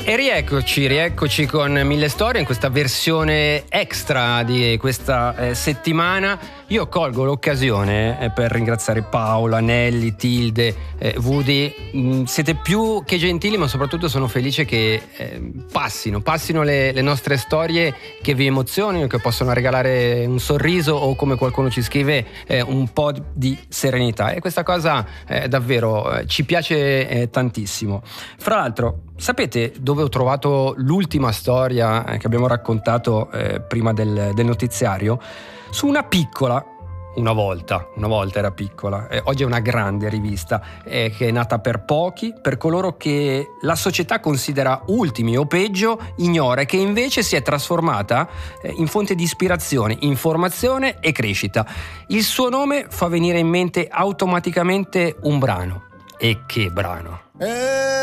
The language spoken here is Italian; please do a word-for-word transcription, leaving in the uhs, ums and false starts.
E rieccoci, rieccoci con Mille Storie in questa versione extra di questa eh, settimana. Io colgo l'occasione eh, per ringraziare Paola, Nelly, Tilde, eh, Woody. Mm, siete più che gentili, ma soprattutto sono felice che eh, passino, passino le, le nostre storie che vi emozionino, che possono regalare un sorriso o, come qualcuno ci scrive, eh, un po' di serenità. E questa cosa eh, davvero eh, ci piace eh, tantissimo. Fra l'altro, sapete dove ho trovato l'ultima storia che abbiamo raccontato eh, prima del, del notiziario? Su una piccola, una volta, una volta era piccola, eh, oggi è una grande rivista eh, che è nata per pochi, per coloro che la società considera ultimi o peggio, ignora, e che invece si è trasformata eh, in fonte di ispirazione, informazione e crescita. Il suo nome fa venire in mente automaticamente un brano. E che brano!